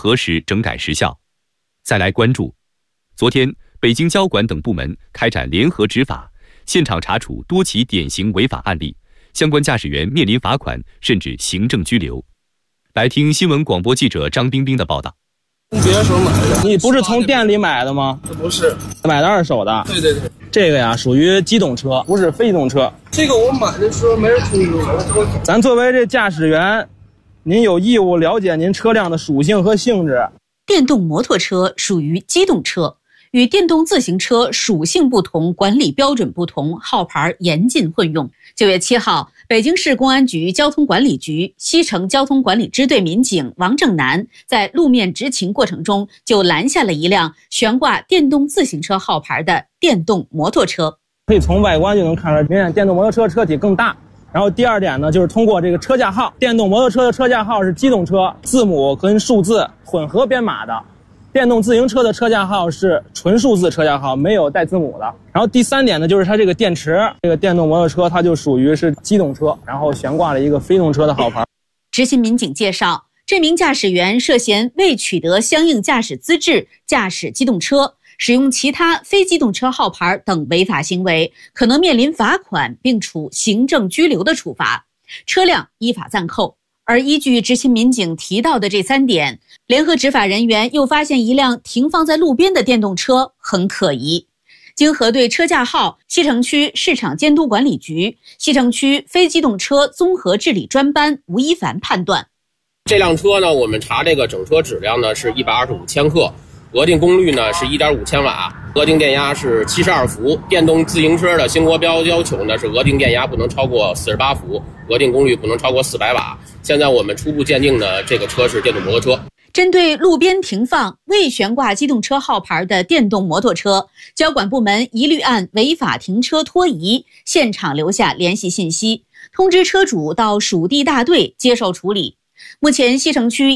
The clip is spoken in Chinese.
何时整改时效？再来关注，昨天北京交管等部门开展联合执法，现场查处多起典型违法案例，相关驾驶员面临罚款甚至行政拘留。来听新闻广播记者张冰冰的报道。 别说买的， 你不是从店里买的吗？ 不是， 买的二手的。 对。 这个呀属于机动车，不是非机动车。 这个我买的时候没人通知我。 咱作为这驾驶员，您有义务了解您车辆的属性和性质。 电动摩托车属于机动车，与电动自行车属性不同，管理标准不同，号牌严禁混用。9月7号，北京市公安局交通管理局西城交通管理支队民警王正南在路面执勤过程中，就拦下了一辆悬挂电动自行车号牌的电动摩托车。 可以从外观就能看出来，明显电动摩托车车体更大。然后第二点呢，就是通过这个车架号，电动摩托车的车架号是机动车，字母跟数字混合编码的。电动自行车的车架号是纯数字车架号，没有带字母的。然后第三点呢，就是它这个电池，这个电动摩托车它就属于是机动车，然后悬挂了一个非动车的号牌。 执勤民警介绍，这名驾驶员涉嫌未取得相应驾驶资质驾驶机动车，使用其他非机动车号牌等违法行为，可能面临罚款并处行政拘留的处罚，车辆依法暂扣。而依据执勤民警提到的这3点，联合执法人员又发现一辆停放在路边的电动车很可疑。经核对车架号，西城区市场监督管理局、西城区非机动车综合治理专班吴一凡判断， 这辆车呢，我们查这个整车质量呢是125千克，额定功率呢是1.5千瓦，额定电压是72伏。电动自行车的新国标要求呢是额定电压不能超过48伏，额定功率不能超过400瓦。现在我们初步鉴定呢，这个车是电动摩托车。 针对路边停放未悬挂机动车号牌的电动摩托车，交管部门一律按违法停车拖移，现场留下联系信息，通知车主到属地大队接受处理。目前西城区